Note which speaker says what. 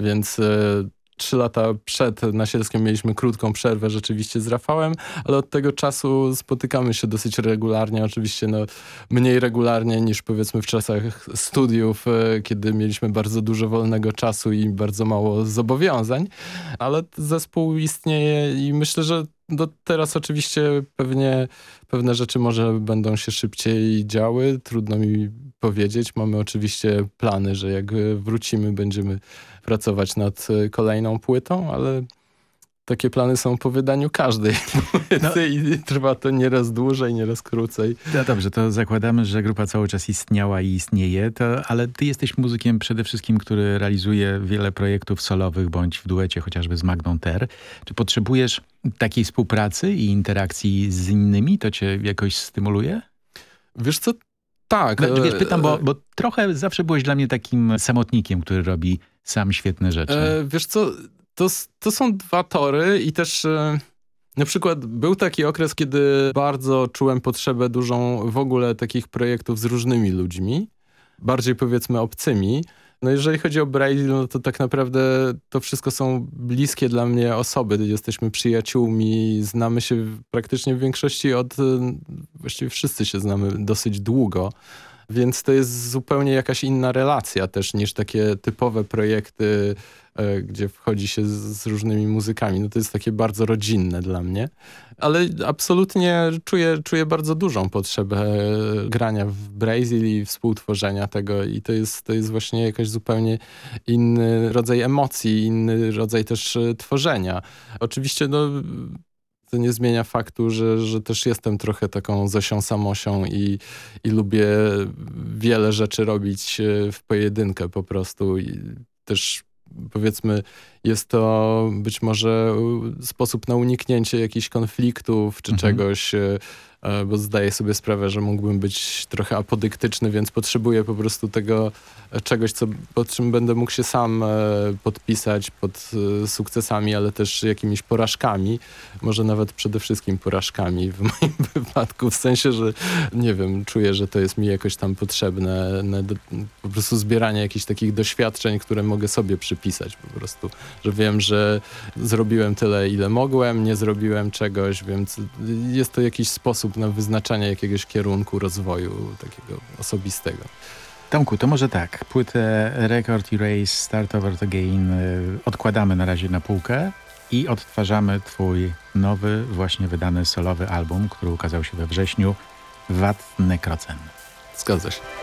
Speaker 1: więc 3 lata przed Nasielskiem mieliśmy krótką przerwę rzeczywiście z Rafałem, ale od tego czasu spotykamy się dosyć regularnie, oczywiście mniej regularnie niż powiedzmy w czasach studiów, kiedy mieliśmy bardzo dużo wolnego czasu i bardzo mało zobowiązań, ale zespół istnieje i myślę, że teraz oczywiście pewne rzeczy może będą się szybciej działy, trudno mi powiedzieć. Mamy oczywiście plany, że jak wrócimy, będziemy pracować nad kolejną płytą, ale takie plany są po wydaniu każdej płyty i trwa to nieraz dłużej, nieraz krócej.
Speaker 2: No dobrze, to zakładamy, że grupa cały czas istniała i istnieje, ale ty jesteś muzykiem przede wszystkim, który realizuje wiele projektów solowych, bądź w duecie chociażby z Magdą Ter. Czy potrzebujesz takiej współpracy i interakcji z innymi? To cię jakoś stymuluje?
Speaker 1: Wiesz co? Tak.
Speaker 2: Wiesz, pytam, bo trochę zawsze byłeś dla mnie takim samotnikiem, który robi sam świetne rzeczy.
Speaker 1: Wiesz co? To są dwa tory i też na przykład był taki okres, kiedy bardzo czułem potrzebę dużą w ogóle takich projektów z różnymi ludźmi, bardziej powiedzmy obcymi. No jeżeli chodzi o Brazil, no to tak naprawdę to wszystko są bliskie dla mnie osoby. Jesteśmy przyjaciółmi, znamy się praktycznie w większości właściwie wszyscy się znamy dosyć długo. Więc to jest zupełnie jakaś inna relacja też niż takie typowe projekty, gdzie wchodzi się z różnymi muzykami. No to jest takie bardzo rodzinne dla mnie. Ale absolutnie czuję bardzo dużą potrzebę grania w Brazil i współtworzenia tego. I to jest właśnie jakiś zupełnie inny rodzaj emocji, inny rodzaj też tworzenia. Oczywiście to nie zmienia faktu, że też jestem trochę taką Zosią Samosią i lubię wiele rzeczy robić w pojedynkę po prostu. I też powiedzmy jest to być może sposób na uniknięcie jakichś konfliktów czy czegoś, bo zdaję sobie sprawę, że mógłbym być trochę apodyktyczny, więc potrzebuję po prostu tego czegoś, pod czym będę mógł się sam podpisać pod sukcesami, ale też jakimiś porażkami. Może nawet przede wszystkim porażkami w moim wypadku, w sensie, że nie wiem, czuję, że to jest mi jakoś tam potrzebne, po prostu zbieranie jakichś takich doświadczeń, które mogę sobie przypisać po prostu, że wiem, że zrobiłem tyle, ile mogłem, nie zrobiłem czegoś, więc jest to jakiś sposób na wyznaczanie jakiegoś kierunku rozwoju takiego osobistego.
Speaker 2: Tomku, to może tak, płytę Record Erase Start Over Again odkładamy na razie na półkę i odtwarzamy twój nowy, właśnie wydany solowy album, który ukazał się we wrześniu, Wat Necrocen.
Speaker 1: Zgadza się.